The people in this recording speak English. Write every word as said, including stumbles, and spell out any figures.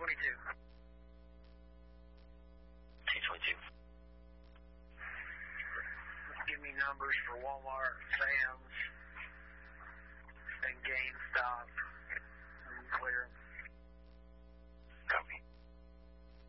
twenty-two. two twenty-two. Give me numbers for Walmart, Sam's, and GameStop.